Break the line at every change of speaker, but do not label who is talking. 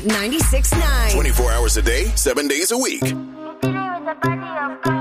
96.9.
24 hours a day, 7 days a week.
With the body of God.